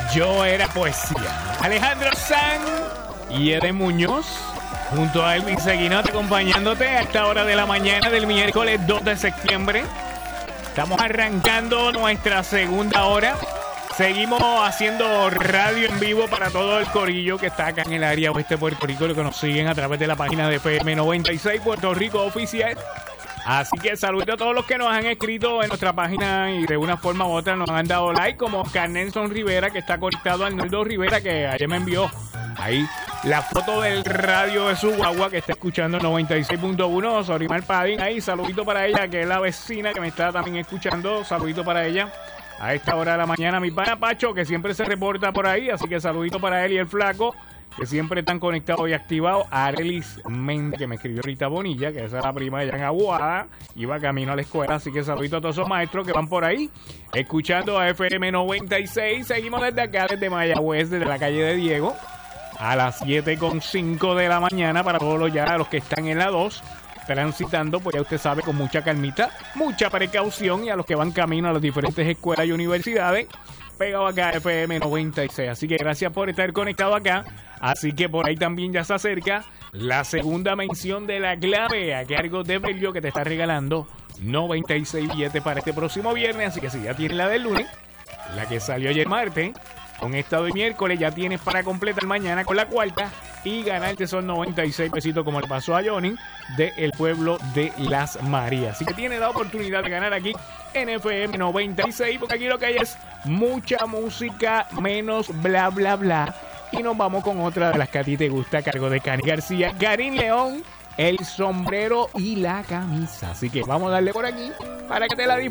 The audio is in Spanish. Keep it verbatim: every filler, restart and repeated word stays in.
Yo era poesía. Alejandro Sanz y Eden Muñoz junto a Elvis Seguinot acompañándote a esta hora de la mañana del miércoles dos de septiembre. Estamos arrancando nuestra segunda hora. Seguimos haciendo radio en vivo para todo el corillo que está acá en el área oeste de Puerto Rico, lo que nos siguen a través de la página de F M noventa y seis Puerto Rico Oficial. Así que saludos a todos los que nos han escrito en nuestra página y de una forma u otra nos han dado like, como Oscar Nelson Rivera, que está conectado, Arnoldo Rivera, que ayer me envió ahí la foto del radio de su guagua, que está escuchando noventa y seis punto uno. Sorimar Padín, ahí saludito para ella, que es la vecina que me está también escuchando. Saludito para ella a esta hora de la mañana. Mi pana Pacho, que siempre se reporta por ahí, así que saludito para él y el flaco, que siempre están conectados y activados. Arelis Méndez, que me escribió Rita Bonilla, que esa es la prima de ella en Aguada, iba camino a la escuela, así que saludito a todos esos maestros que van por ahí escuchando a F M noventa y seis. Seguimos desde acá, desde Mayagüez, desde la calle de Diego, a las siete con cinco de la mañana. Para todos los ya los que están en la dos transitando, pues ya usted sabe, con mucha calmita, mucha precaución, y a los que van camino a las diferentes escuelas y universidades, pegado acá a F M noventa y seis. Así que gracias por estar conectado acá. Así que por ahí también ya se acerca la segunda mención de la clave a cargo de Belio, que te está regalando noventa y seis billetes para este próximo viernes. Así que si ya tienes la del lunes, la que salió ayer martes, con esta de miércoles ya tienes para completar mañana con la cuarta y ganarte son noventa y seis pesitos, como le pasó a Johnny del pueblo de Las Marías. Así que tienes la oportunidad de ganar aquí en F M noventa y seis, porque aquí lo que hay es mucha música, menos bla bla bla. Y nos vamos con otra de las que a ti te gusta, a cargo de Cani García, Karim León, el sombrero y la camisa. Así que vamos a darle por aquí para que te la disfrutes.